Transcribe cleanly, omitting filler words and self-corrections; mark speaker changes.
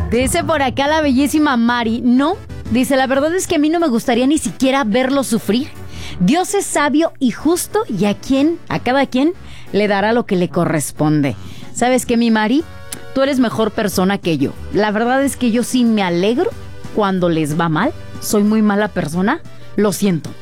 Speaker 1: Dice por acá la bellísima Mari, no, dice, la verdad es que a mí no me gustaría ni siquiera verlo sufrir. Dios es sabio y justo y a cada quien le dará lo que le corresponde. ¿Sabes qué, mi Mari? Tú eres mejor persona que yo. La verdad es que yo sí me alegro cuando les va mal. Soy muy mala persona, lo siento.